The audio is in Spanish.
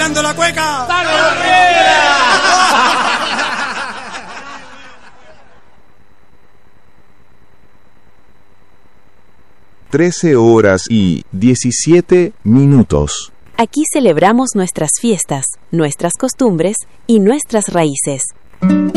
bailando la cueca. 13:17. Aquí celebramos nuestras fiestas, nuestras costumbres y nuestras raíces.